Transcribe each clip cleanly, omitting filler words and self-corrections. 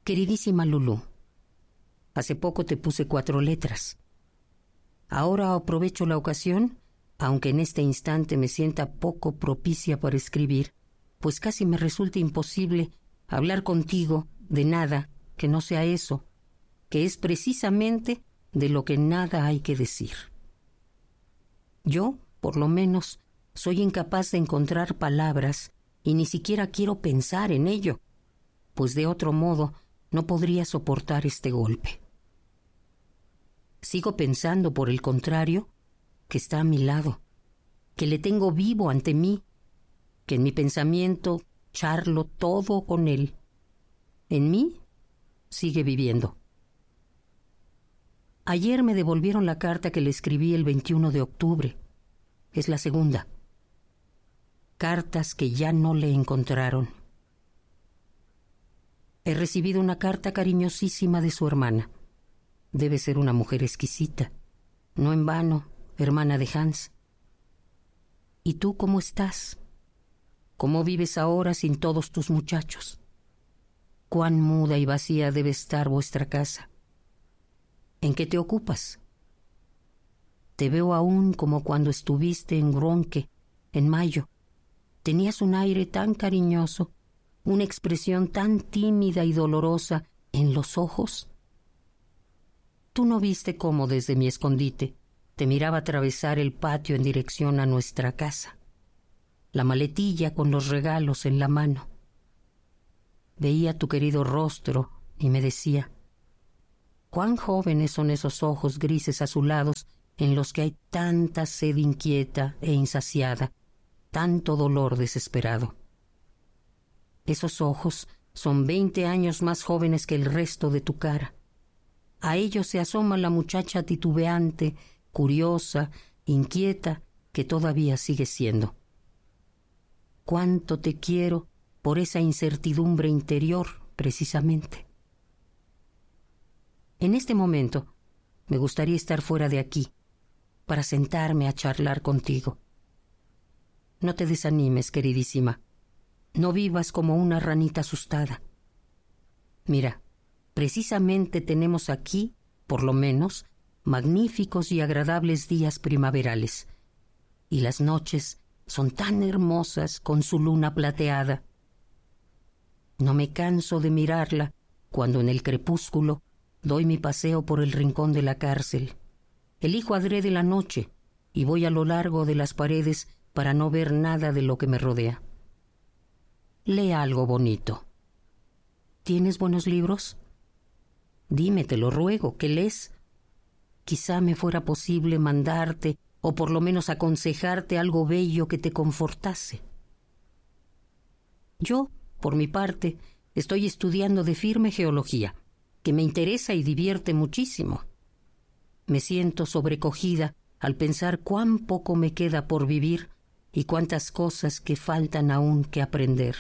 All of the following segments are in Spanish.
Queridísima Lulú, hace poco te puse 4 letras. Ahora aprovecho la ocasión, aunque en este instante me sienta poco propicia para escribir, pues casi me resulta imposible hablar contigo de nada que no sea eso, que es precisamente de lo que nada hay que decir. Yo, por lo menos, soy incapaz de encontrar palabras y ni siquiera quiero pensar en ello, pues de otro modo no podría soportar este golpe. Sigo pensando, por el contrario, que está a mi lado, que le tengo vivo ante mí, que en mi pensamiento charlo todo con él. En mí sigue viviendo. Ayer me devolvieron la carta que le escribí el 21 de octubre. Es la segunda. Cartas que ya no le encontraron. He recibido una carta cariñosísima de su hermana. Debe ser una mujer exquisita. No en vano, hermana de Hans. ¿Y tú cómo estás? ¿Cómo vives ahora sin todos tus muchachos? ¿Cuán muda y vacía debe estar vuestra casa? ¿En qué te ocupas? Te veo aún como cuando estuviste en Gronke, en mayo. Tenías un aire tan cariñoso, una expresión tan tímida y dolorosa en los ojos. Tú no viste cómo desde mi escondite te miraba atravesar el patio en dirección a nuestra casa, la maletilla con los regalos en la mano. Veía tu querido rostro y me decía: cuán jóvenes son esos ojos grises azulados en los que hay tanta sed inquieta e insaciada, tanto dolor desesperado. Esos ojos son 20 años más jóvenes que el resto de tu cara. A ellos se asoma la muchacha titubeante, curiosa, inquieta, que todavía sigue siendo. Cuánto te quiero por esa incertidumbre interior, precisamente. En este momento, me gustaría estar fuera de aquí, para sentarme a charlar contigo. No te desanimes, queridísima. No vivas como una ranita asustada. Mira, precisamente tenemos aquí, por lo menos, magníficos y agradables días primaverales. Y las noches son tan hermosas con su luna plateada. No me canso de mirarla cuando en el crepúsculo doy mi paseo por el rincón de la cárcel. Elijo adrede la noche y voy a lo largo de las paredes para no ver nada de lo que me rodea. Lee algo bonito. ¿Tienes buenos libros? Dime, te lo ruego, ¿qué lees? Quizá me fuera posible mandarte o por lo menos aconsejarte algo bello que te confortase. Yo, por mi parte, estoy estudiando de firme geología, que me interesa y divierte muchísimo. Me siento sobrecogida al pensar cuán poco me queda por vivir y cuántas cosas que faltan aún que aprender.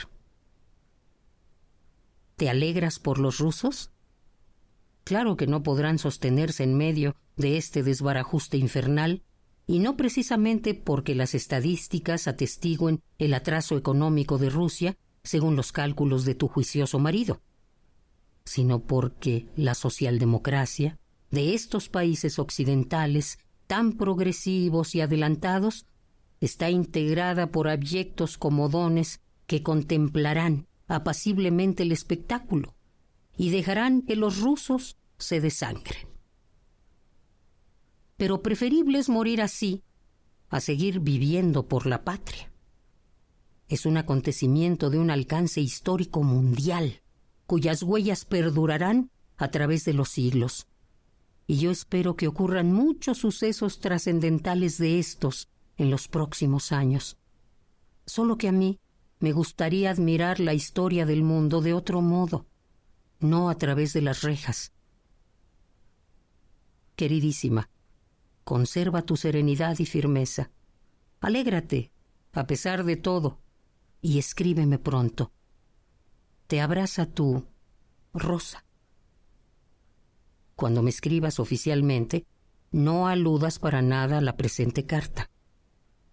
¿Te alegras por los rusos? Claro que no podrán sostenerse en medio de este desbarajuste infernal, y no precisamente porque las estadísticas atestiguen el atraso económico de Rusia, según los cálculos de tu juicioso marido, sino porque la socialdemocracia de estos países occidentales tan progresivos y adelantados está integrada por abyectos comodones que contemplarán apaciblemente el espectáculo y dejarán que los rusos se desangren. Pero preferible es morir así a seguir viviendo por la patria. Es un acontecimiento de un alcance histórico mundial, cuyas huellas perdurarán a través de los siglos. Y yo espero que ocurran muchos sucesos trascendentales de estos en los próximos años. Solo que a mí me gustaría admirar la historia del mundo de otro modo, no a través de las rejas. Queridísima, conserva tu serenidad y firmeza. Alégrate, a pesar de todo, y escríbeme pronto. Te abraza tu Rosa. Cuando me escribas oficialmente, no aludas para nada a la presente carta.